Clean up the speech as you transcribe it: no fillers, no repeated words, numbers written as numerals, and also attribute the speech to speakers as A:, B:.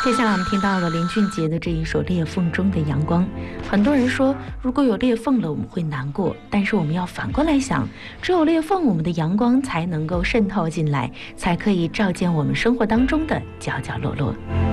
A: 接下来我们听到了林俊杰的这一首《裂缝中的阳光》。很多人说，如果有裂缝了，我们会难过，但是我们要反过来想，只有裂缝，我们的阳光才能够渗透进来，才可以照见我们生活当中的角角落落。